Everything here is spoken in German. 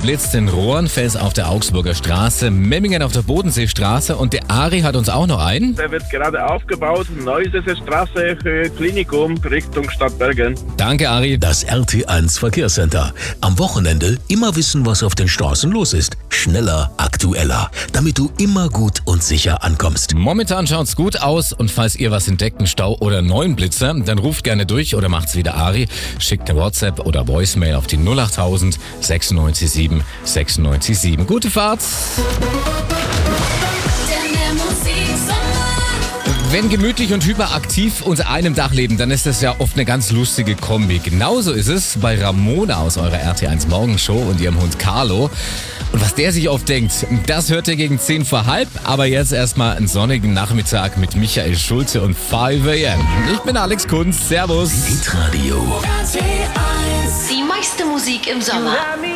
geblitzt in Rohrenfels auf der Augsburger Straße, Memmingen auf der Bodenseestraße und der Ari hat uns auch noch einen. Der wird gerade aufgebaut, Neusäßer Straße, Höhe Klinikum, Richtung Stadt Bergen. Danke, Ari. Das RT1 Verkehrscenter. Am Wochenende immer wissen, was auf den Straßen los ist. Schneller, aktueller, damit du immer gut und sicher ankommst. Momentan schaut's gut aus und falls ihr was entdeckt, einen Stau oder einen neuen Blitzer, dann ruft gerne durch oder macht's wieder Ari. Schickt eine WhatsApp oder Voicemail auf die 08000 967 967. Gute Fahrt! Wenn gemütlich und hyperaktiv unter einem Dach leben, dann ist das ja oft eine ganz lustige Kombi. Genauso ist es bei Ramona aus eurer RT1 Morgenshow und ihrem Hund Carlo. Und was der sich oft denkt, das hört ihr gegen 10 vor halb. Aber jetzt erstmal einen sonnigen Nachmittag mit Michael Schulze und 5 AM. Ich bin Alex Kunz. Servus. Hitradio. Die meiste Musik im Sommer.